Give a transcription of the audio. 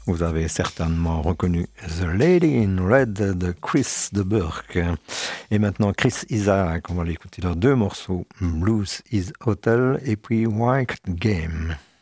Vous avez certainement reconnu The Lady in Red de Chris de Burke. Et maintenant Chris Isaac, on va l'écouter dans deux morceaux, Blues is Hotel et puis White Game.